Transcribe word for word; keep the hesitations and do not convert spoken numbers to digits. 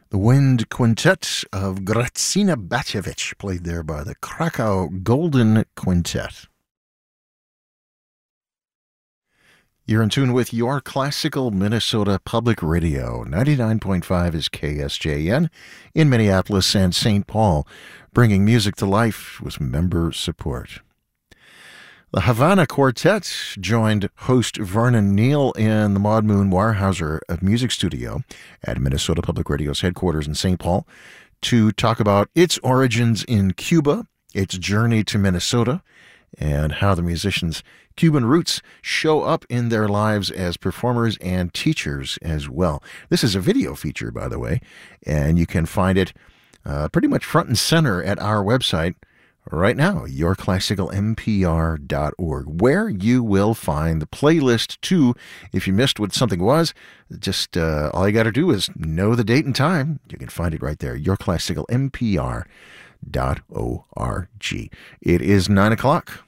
The Wind Quintet of Grażyna Bacewicz, played there by the Krakow Golden Quintet. You're in tune with your classical Minnesota Public Radio. ninety-nine point five is K S J N in Minneapolis and Saint Paul, bringing music to life with member support. The Havana Quartet joined host Vernon Neal in the Maud Moon Warhauser Music Studio at Minnesota Public Radio's headquarters in Saint Paul to talk about its origins in Cuba, its journey to Minnesota, and how the musicians' Cuban roots show up in their lives as performers and teachers as well. This is a video feature, by the way, and you can find it uh, pretty much front and center at our website right now, your classical m p r dot org, where you will find the playlist too. If you missed what something was, just uh, all you got to do is know the date and time. You can find it right there, your classical m p r dot org. It is nine o'clock.